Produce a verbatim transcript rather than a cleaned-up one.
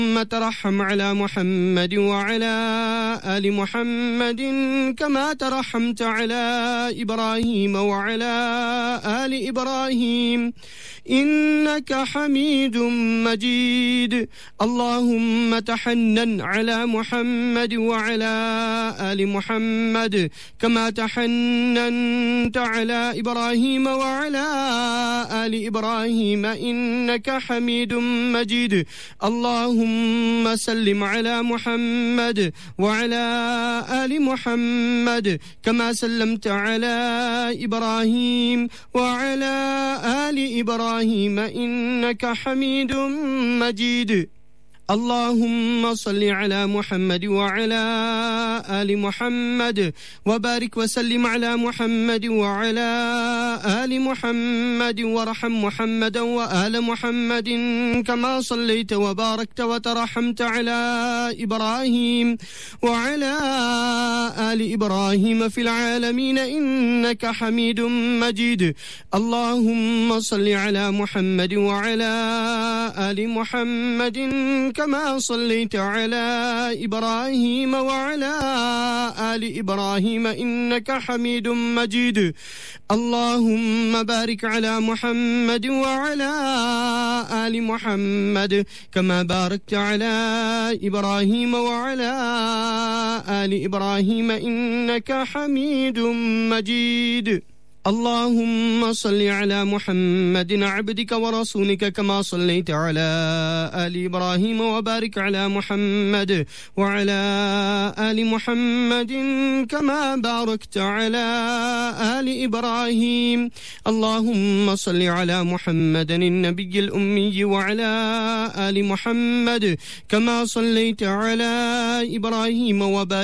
ترحم على محمد وعلى آل محمد كما ترحمت على إبراهيم وعلى آل إبراهيم إنك حميد مجيد. اللهم تحنن على محمد وعلى آل محمد كما تحننت على إبراهيم وعلى آل إبراهيم إنك حميد مجيد. اللهم سلم على محمد وعلى آل محمد كما سلمت على إبراهيم وعلى آل إبراهيم إنك حميد مجيد. اللهم صل على محمد وعلى آل محمد وبارك وسلم على محمد وعلى آل محمد وارحم محمدا وآل محمد كما صليت وباركت وترحمت على إبراهيم وعلى آل إبراهيم في العالمين إنك حميد مجيد. اللهم صل على محمد وعلى آل محمد كما صليت على إبراهيم وعلى آل إبراهيم إنك حميد مجيد. اللهم بارك على محمد وعلى آل محمد كما باركت على إبراهيم وعلى آل إبراهيم إنك حميد مجيد. اللهم صل على محمد عبدك ورسولك كما صليت على آل إبراهيم وبارك على محمد وعلى آل محمد كما باركت على آل إبراهيم. اللهم صل على محمد النبي الأمي وعلى آل محمد كما صليت على إبراهيم وبارك